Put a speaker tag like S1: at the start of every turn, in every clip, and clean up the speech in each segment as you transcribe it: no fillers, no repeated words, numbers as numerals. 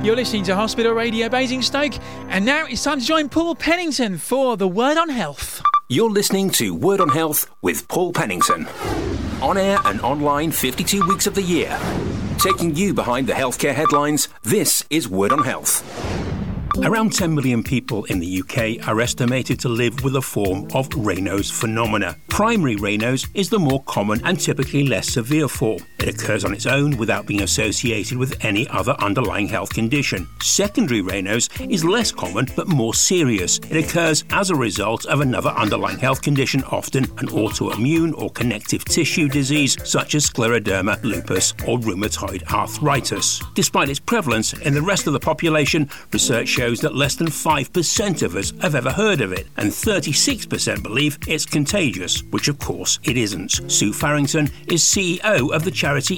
S1: You're listening to Hospital Radio Basingstoke, and now it's time to join Paul Pennington for the Word on Health.
S2: You're listening to Word on Health with Paul Pennington. On air and online 52 weeks of the year. Taking you behind the healthcare headlines, this is Word on Health. Around 10 million people in the UK are estimated to live with a form of Raynaud's phenomena. Primary Raynaud's is the more common and typically less severe form. It occurs on its own without being associated with any other underlying health condition. Secondary Raynaud's is less common but more serious. It occurs as a result of another underlying health condition, often an autoimmune or connective tissue disease such as scleroderma, lupus or rheumatoid arthritis. Despite its prevalence in the rest of the population, research shows that less than 5% of us have ever heard of it, and 36% believe it's contagious, which of course it isn't. Sue Farrington is CEO of the charity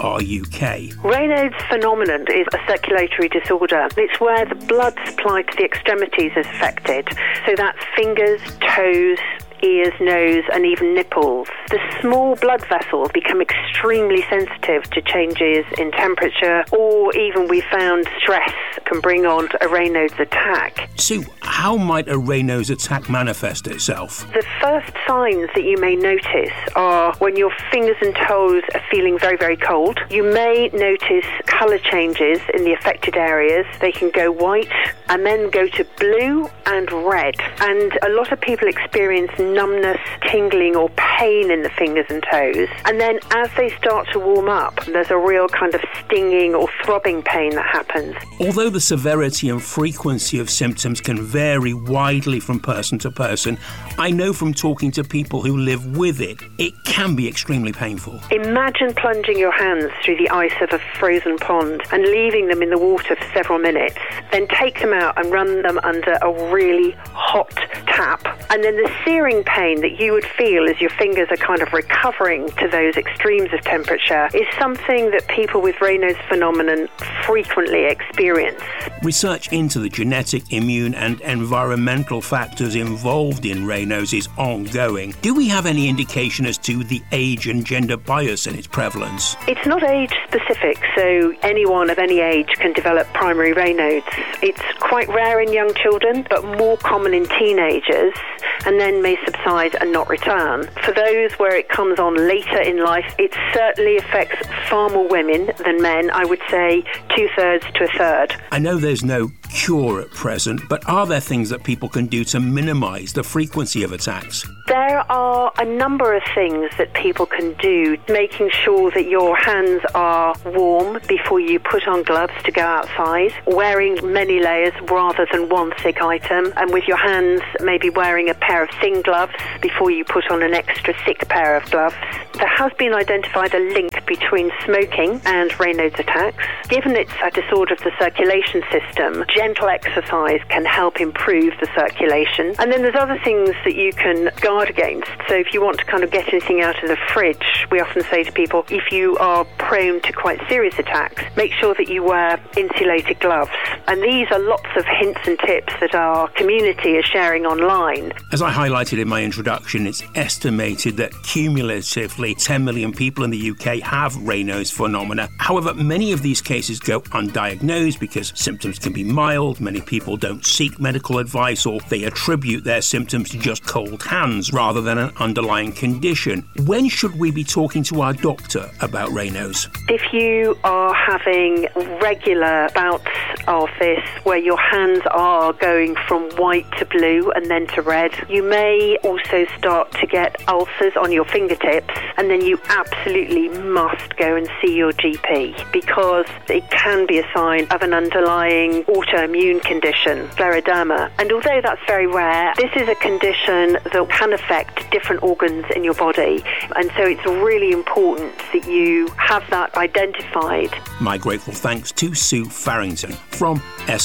S2: SRUK.
S3: Raynaud's phenomenon is a circulatory disorder. It's where the blood supply to the extremities is affected. So that's fingers, toes, ears, nose and even nipples. The small blood vessels become extremely sensitive to changes in temperature, or even we found stress can bring on a Raynaud's attack.
S2: Sue, how might a Raynaud's attack manifest itself?
S3: The first signs that you may notice are when your fingers and toes are feeling very, very cold. You may notice colour changes in the affected areas. They can go white and then go to blue and red. And a lot of people experience numbness, tingling or pain in the fingers and toes. And then as they start to warm up, there's a real kind of stinging or throbbing pain that happens.
S2: Although the severity and frequency of symptoms can vary widely from person to person, I know from talking to people who live with it, it can be extremely painful.
S3: Imagine plunging your hands through the ice of a frozen pond and leaving them in the water for several minutes. Then take them out and run them under a really hot tap. And then the searing pain that you would feel as your fingers are kind of recovering to those extremes of temperature is something that people with Raynaud's phenomenon frequently experience.
S2: Research into the genetic, immune and environmental factors involved in Raynaud's is ongoing. Do we have any indication as to the age and gender bias in its prevalence?
S3: It's not age specific, so anyone of any age can develop primary Raynaud's. It's quite rare in young children, but more common in teenagers, and then may subside and not return. For those where it comes on later in life, it certainly affects far more women than men. I would say 2/3 to 1/3.
S2: I know there's no cure at present, but are there things that people can do to minimise the frequency of attacks?
S3: There are a number of things that people can do, making sure that your hands are warm before you put on gloves to go outside, wearing many layers rather than one thick item, and with your hands maybe wearing a pair of thin gloves before you put on an extra thick pair of gloves. There has been identified a link between smoking and Raynaud's attacks. Given it's a disorder of the circulation system, gentle exercise can help improve the circulation. And then there's other things that you can guard against. So if you want to kind of get anything out of the fridge, we often say to people, if you are prone to quite serious attacks, make sure that you wear insulated gloves. And these are lots of hints and tips that our community is sharing online.
S2: As I highlighted in my introduction, it's estimated that cumulatively 10 million people in the UK have Raynaud's phenomena. However, many of these cases go undiagnosed because symptoms can be mild. Many people don't seek medical advice, or they attribute their symptoms to just cold hands rather than an underlying condition. When should we be talking to our doctor about Raynaud's?
S3: If you are having regular bouts of this where your hands are going from white to blue and then to red, you may also start to get ulcers on your fingertips, and then you absolutely must go and see your GP because it can be a sign of an underlying autoimmune condition, scleroderma. And although that's very rare, this is a condition that can affect different organs in your body, and so it's really important that you have that identified.
S2: My grateful thanks to Sue Farrington from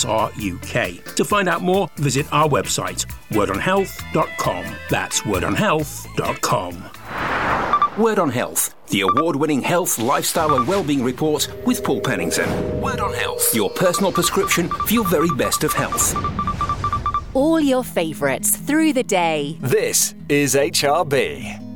S2: SRUK. To find out more, visit our website, wordonhealth.com. That's wordonhealth.com. Word on Health, the award-winning health, lifestyle and wellbeing report with Paul Pennington. Word on Health, your personal prescription for your very best of health.
S4: All your favourites through the day.
S5: This is HRB.